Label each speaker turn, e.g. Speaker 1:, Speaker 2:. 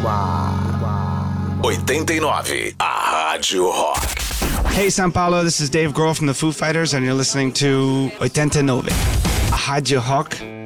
Speaker 1: 89, a Rádio Rock.
Speaker 2: Hey, São Paulo, this is Dave Grohl from the Foo Fighters, and you're listening to 89, a Rádio Rock.